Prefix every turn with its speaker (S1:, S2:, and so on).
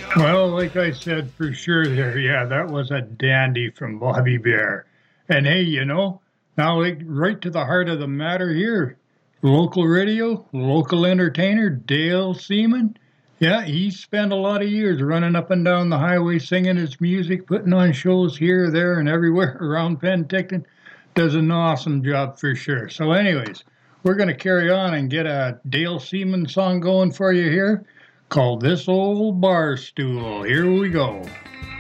S1: Well, like I said, for sure there. Yeah, that was a dandy from Bobby Bear. And hey, now like right to the heart of the matter here. Local radio, local entertainer, Dale Seaman. Yeah, he spent a lot of years running up and down the highway singing his music, putting on shows here, there, and everywhere around Penticton. Does an awesome job for sure. So, anyways, we're going to carry on and get a Dale Seaman song going for you here called This Old Bar Stool. Here we go.